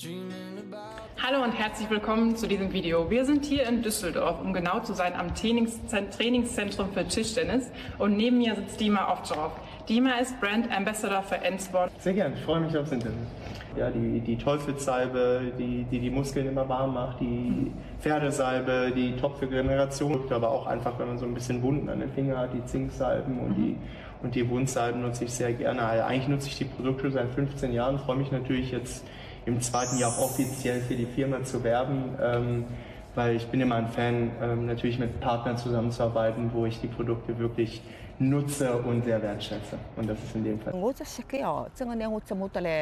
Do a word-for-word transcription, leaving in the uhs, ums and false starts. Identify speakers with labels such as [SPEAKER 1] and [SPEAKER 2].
[SPEAKER 1] Hallo und herzlich willkommen zu diesem Video. Wir sind hier in Düsseldorf, um genau zu sein, am Trainingszentrum für Tischtennis. Und neben mir sitzt Dima Ovtcharov. Dima ist Brand Ambassador für N-Sport.
[SPEAKER 2] Sehr gerne, ich freue mich aufs Interview. Ja, die, die Teufelssalbe, die, die die Muskeln immer warm macht, die Pferdesalbe, die top für Regeneration, aber auch einfach, wenn man so ein bisschen Wunden an den Fingern hat, die Zinksalben und die, und die Wundsalben nutze ich sehr gerne. Also eigentlich nutze ich die Produkte seit fünfzehn Jahren, freue mich natürlich jetzt im zweiten Jahr auch offiziell für die Firma zu werben, ähm, weil ich bin immer ein Fan, ähm, natürlich mit Partnern zusammenzuarbeiten, wo ich die Produkte wirklich nutze und sehr wertschätze. Und das ist in dem Fall.